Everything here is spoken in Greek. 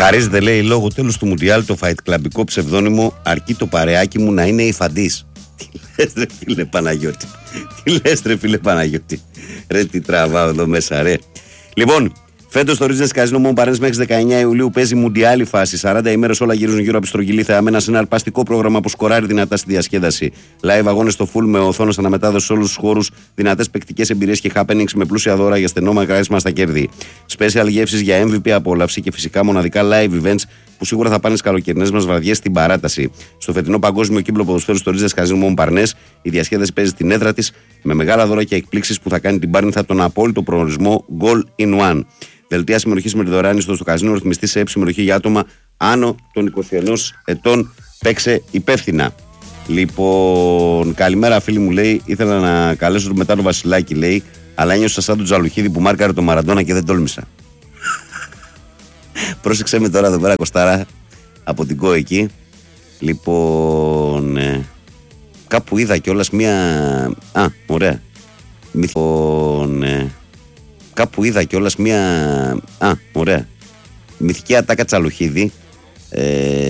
Χαρίζεται, λέει, λόγω τέλους του Μουντιάλ το φαϊτκλαμπικό ψευδόνυμο, αρκεί το παρεάκι μου να είναι υφαντής. Τι λες ρε φίλε Παναγιώτη. Τι λες ρε φίλε Παναγιώτη. Ρε τι τραβάω εδώ μέσα ρε. Λοιπόν, φέτος το Ρίτζες Καζίνο Μον Παρένες μέχρι 19 Ιουλίου παίζει Μουντιάλ η φάση. 40 ημέρες όλα γυρίζουν γύρω από τη στρογγυλή θέα με ένα συναρπαστικό πρόγραμμα που σκοράρει δυνατά στη διασκέδαση. Live αγώνες στο full με οθόνες αναμετάδοση σε όλους τους χώρους, δυνατές παικτικές εμπειρίες και happenings με πλούσια δώρα για στενό μακράσιμα στα κέρδη. Special γεύσεις για MVP απόλαυση και φυσικά μοναδικά live events που σίγουρα θα πάνε στις καλοκαιρινές μας βραδιές στην παράταση. Στο φετινό παγκόσμιο κύκλο ποδοσφαίρου στο Ρίτζες Καζίνο Μον Παρνές, η διασκέδαση παίζει στην έδρα της με μεγάλα δώρα και εκπλήξεις που θα κάνει την Πάρνηθα τον απόλυτο προορισμό Goal in One. Δελτία συμμετοχής με τη δωρεάν είσοδο στο καζίνο ρυθμιστή σε συμμετοχή για άτομα άνω των 21 ετών. Παίξε υπεύθυνα. Λοιπόν, καλημέρα φίλοι μου, λέει. Ήθελα να καλέσω μετά το Βασιλάκι, λέει, αλλά ένιωσα σαν τον Τζαλουχίδη που μάρκαρε το Μαραντόνα και δεν τόλμησα. Πρόσεξε με τώρα εδώ πέρα, Κωστάρα, από την ΚΟ εκεί. Λοιπόν, κάπου είδα κιόλας μία. Α, ωραία. Κάπου είδα κιόλας μία. Α, ωραία. Μυθική ατάκα Τσαλουχίδη.